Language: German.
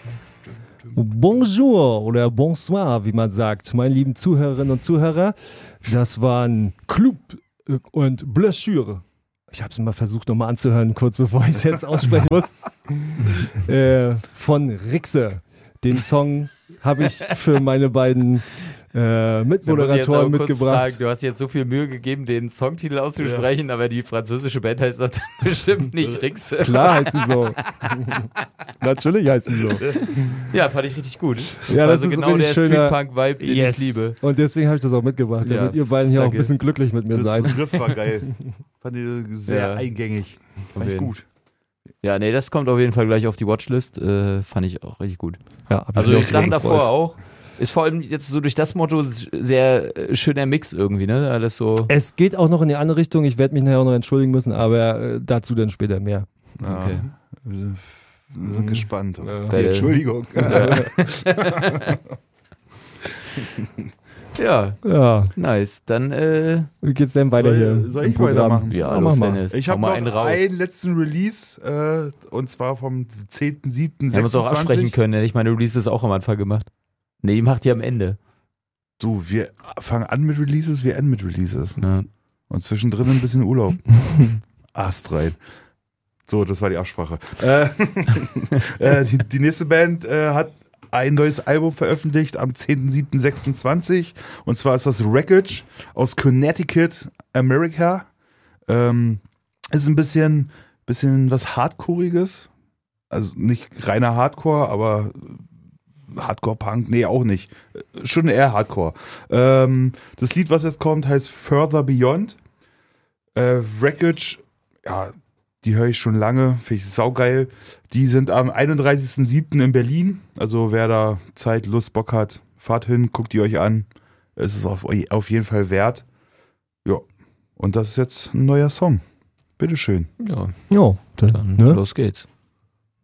Bonjour oder bonsoir, wie man sagt, meine lieben Zuhörerinnen und Zuhörer. Das waren Club und Blessure. Ich habe es mal versucht nochmal anzuhören, kurz bevor ich es jetzt aussprechen muss. Von Rixe. Den Song habe ich für meine beiden Mitmoderatoren mitgebracht. Du hast jetzt so viel Mühe gegeben, den Songtitel auszusprechen, aber die französische Band heißt doch bestimmt nicht Rixe. Klar heißt sie so. Natürlich heißt sie so. Ja, fand ich richtig gut. Ja, das ist genau der schöner Streetpunk-Vibe, den ich liebe. Und deswegen habe ich das auch mitgebracht, damit ihr beiden hier auch ein bisschen glücklich mit mir seid. Das Riff war geil. Fand ich sehr eingängig. Fand ich gut. Ja, nee, das kommt auf jeden Fall gleich auf die Watchlist. Fand ich auch richtig gut. Ja, also ich sag davor auch. Ist vor allem jetzt so durch das Motto sehr schöner Mix irgendwie, ne? Alles so. Es geht auch noch in die andere Richtung. Ich werde mich nachher auch noch entschuldigen müssen, aber dazu dann später mehr. Okay. Wir sind gespannt. Die Entschuldigung. Ja, nice. Dann wie geht's denn weiter hier? Soll ich weitermachen? Ja, los, Dennis. Ich habe noch einen letzten Release und zwar vom 10.7.26. Wir haben uns auch absprechen können, denn ich meine Releases auch am Anfang gemacht. Nee, die macht ihr am Ende. Du, wir fangen an mit Releases, wir enden mit Releases. Ja. Und zwischendrin ein bisschen Urlaub. Ast rein. So, das war die Absprache. Die nächste Band hat ein neues Album veröffentlicht am 10.7.26. Und zwar ist das Wreckage aus Connecticut, America. Ist ein bisschen was Hardcoreiges. Also nicht reiner Hardcore, aber Hardcore-Punk, nee, auch nicht. Schon eher Hardcore. Das Lied, was jetzt kommt, heißt Further Beyond. Wreckage, ja, die höre ich schon lange, finde ich saugeil. Die sind am 31.07. in Berlin. Also wer da Zeit, Lust, Bock hat, fahrt hin, guckt die euch an. Es ist auf jeden Fall wert. Ja, und das ist jetzt ein neuer Song. Bitteschön. Ja, dann los geht's.